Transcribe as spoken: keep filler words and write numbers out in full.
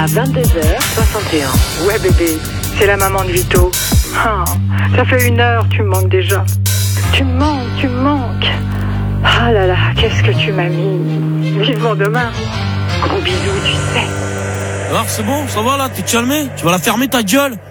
À vingt-deux heures soixante et un. Ouais bébé, c'est la maman de Vito. Oh, ça fait une heure, tu me manques déjà. Tu me manques, tu me manques. Ah là là, qu'est-ce que tu m'as mis. Vivement demain. Gros bisous, tu sais. Alors c'est bon, ça va là, t'es calmé? Tu vas la fermer ta gueule?